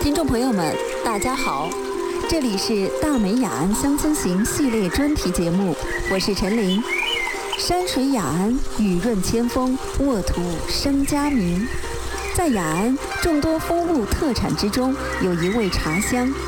听众朋友们，大家好，这里是大美雅安乡村行系列专题节目，我是陈琳。山水雅安，雨润千峰，沃土生佳名。在雅安众多风物特产之中，有一味茶香